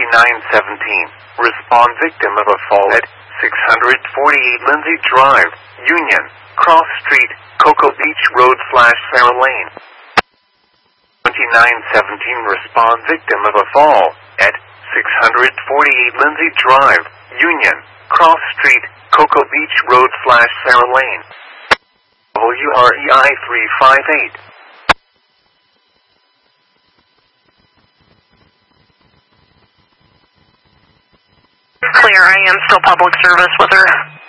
2917. Respond victim of a fall at 648 Lindsay Drive, Union, Cross Street, Cocoa Beach Road / Sarah Lane. 2917. Respond victim of a fall at 648 Lindsay Drive, Union, Cross Street, Cocoa Beach Road / Sarah Lane. WREI 358. Clear, I am still public service with her.